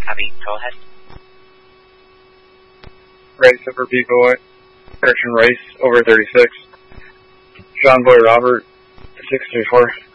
Copy. Go ahead. Race over B-Boy. Correction race over 36. John Boy Robert, 634.